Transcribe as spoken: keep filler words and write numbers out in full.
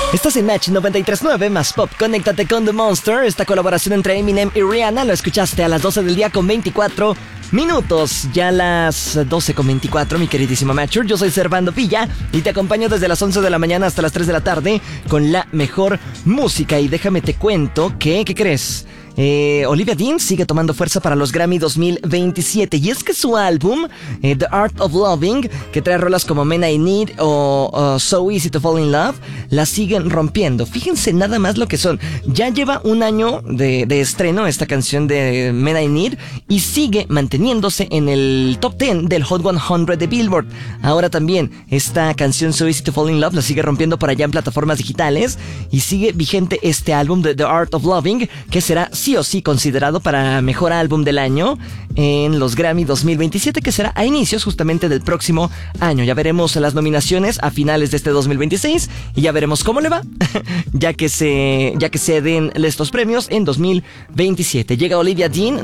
Estás en Match noventa y tres punto nueve más Pop. Conéctate con The Monster. Esta colaboración entre Eminem y Rihanna lo escuchaste a las doce del día con veinticuatro minutos. Ya a las doce con veinticuatro, mi queridísimo Matcher. Yo soy Servando Pilla y te acompaño desde las once de la mañana hasta las tres de la tarde con la mejor música. Y déjame te cuento que, ¿qué crees? Eh, Olivia Dean sigue tomando fuerza para los Grammy dos mil veintisiete. Y es que su álbum, eh, The Art of Loving, que trae rolas como Men I Need o uh, So Easy to Fall in Love, la siguen rompiendo. Fíjense nada más lo que son. Ya lleva un año de, de estreno esta canción de Men I Need y sigue manteniéndose en el top diez del Hot cien de Billboard. Ahora también esta canción So Easy to Fall in Love la sigue rompiendo por allá en plataformas digitales y sigue vigente este álbum de The Art of Loving, que será sí o sí considerado para mejor álbum del año en los Grammy dos mil veintisiete, que será a inicios justamente del próximo año. Ya veremos las nominaciones a finales de este dos mil veintiséis y ya veremos cómo le va ya que se ya que se den estos premios en dos mil veintisiete. Llega Olivia Dean